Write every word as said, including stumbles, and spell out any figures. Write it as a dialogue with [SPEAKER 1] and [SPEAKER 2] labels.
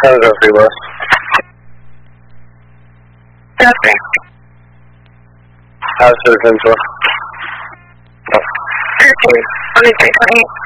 [SPEAKER 1] How's that for you, boss?
[SPEAKER 2] Okay.
[SPEAKER 1] How's Citizen for?
[SPEAKER 2] thirteen, twenty-three, twenty-eight.